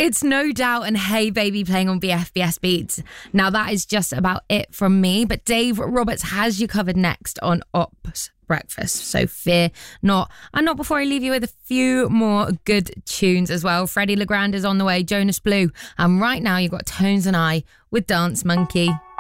It's No Doubt and Hey Baby playing on BFBS Beats. Now that is just about it from me, but Dave Roberts has you covered next on Ops Breakfast, so fear not. And not before I leave you with a few more good tunes as well. Freddie Legrand is on the way, Jonas Blue, and right now you've got Tones and I with Dance Monkey.